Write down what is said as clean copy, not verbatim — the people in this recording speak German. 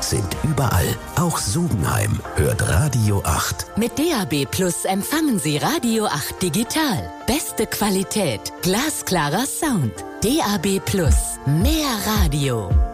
Kids sind überall, auch Sudenheim hört Radio 8. Mit DAB Plus empfangen Sie Radio 8 digital. Beste Qualität, glasklarer Sound. DAB Plus, mehr Radio.